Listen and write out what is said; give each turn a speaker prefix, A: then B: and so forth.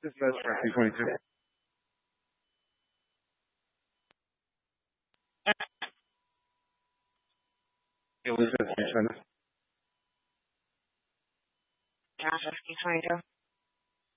A: This is for 22. It was just 22.
B: Josh, 22.